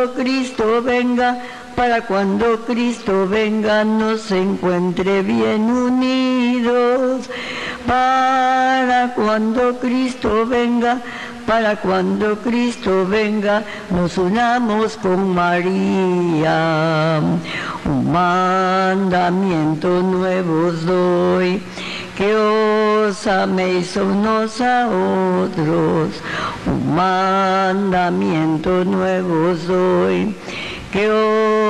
cuando Cristo venga, para cuando Cristo venga nos encuentre bien unidos. Para cuando Cristo venga, para cuando Cristo venga, nos unamos con María. Un mandamiento nuevo os doy, que os améis unos a otros. Un mandamiento nuevo os doy, que os